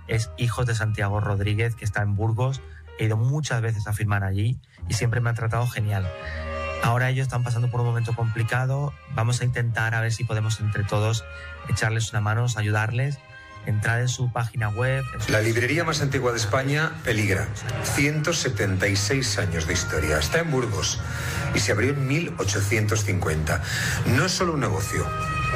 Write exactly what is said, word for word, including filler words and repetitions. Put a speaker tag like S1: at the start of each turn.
S1: es Hijos de Santiago Rodríguez, que está en Burgos. He ido muchas veces a firmar allí y siempre me han tratado genial. Ahora ellos están pasando por un momento complicado. Vamos a intentar a ver si podemos entre todos echarles una mano, ayudarles. Entrar en su página web. Su...
S2: La librería más antigua de España peligra. ciento setenta y seis años de historia. Está en Burgos y se abrió en mil ochocientos cincuenta. No es solo un negocio,